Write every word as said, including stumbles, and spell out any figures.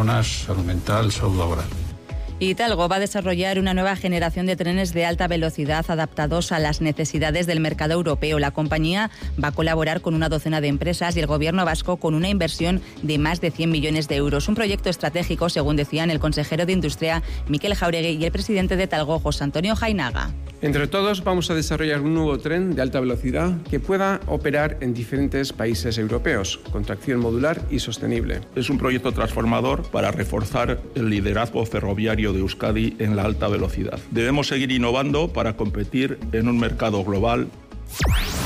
personas, salud mental, salud laboral. Italgo va a desarrollar una nueva generación de trenes de alta velocidad adaptados a las necesidades del mercado europeo. La compañía va a colaborar con una docena de empresas y el gobierno vasco con una inversión de más de cien millones de euros. Un proyecto estratégico, según decían el consejero de Industria, Mikel Jauregui, y el presidente de Talgo, José Antonio Jainaga. Entre todos vamos a desarrollar un nuevo tren de alta velocidad que pueda operar en diferentes países europeos, con tracción modular y sostenible. Es un proyecto transformador para reforzar el liderazgo ferroviario de Euskadi en la alta velocidad. Debemos seguir innovando para competir en un mercado global.